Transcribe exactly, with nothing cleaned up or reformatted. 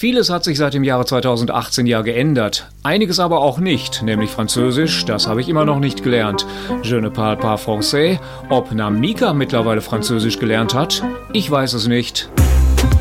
Vieles hat sich seit dem Jahre zweitausendachtzehn ja geändert. Einiges aber auch nicht, nämlich Französisch, das habe ich immer noch nicht gelernt. Je ne parle pas français. Ob Namika mittlerweile Französisch gelernt hat, ich weiß es nicht.